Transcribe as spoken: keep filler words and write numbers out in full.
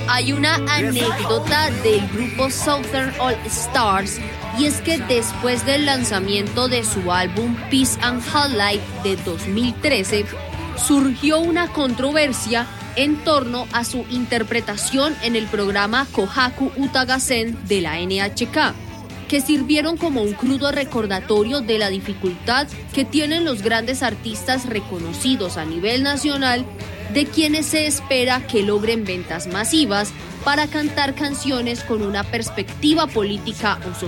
Hay una anécdota del grupo Southern All Stars, y es que después del lanzamiento de su álbum Peace and Half-Life de dos mil trece, surgió una controversia en torno a su interpretación en el programa Kohaku Uta Gassen de la N H K, que sirvieron como un crudo recordatorio de la dificultad que tienen los grandes artistas reconocidos a nivel nacional, de quienes se espera que logren ventas masivas para cantar canciones con una perspectiva política o social.